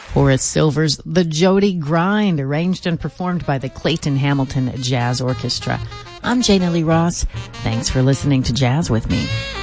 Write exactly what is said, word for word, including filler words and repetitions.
Horace Silver's The Jody Grind, arranged and performed by the Clayton Hamilton Jazz Orchestra. I'm Jana Lee Ross. Thanks for listening to Jazz with me.